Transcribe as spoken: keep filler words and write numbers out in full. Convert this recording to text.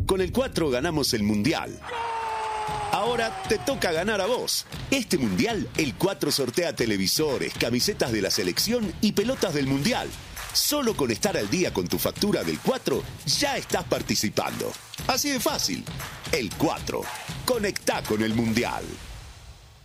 Con el cuatro ganamos el Mundial. Ahora te toca ganar a vos. Este Mundial, el cuatro sortea televisores, camisetas de la selección y pelotas del Mundial. Solo con estar al día con tu factura del cuatro, ya estás participando. Así de fácil. El cuatro. Conectá con el Mundial.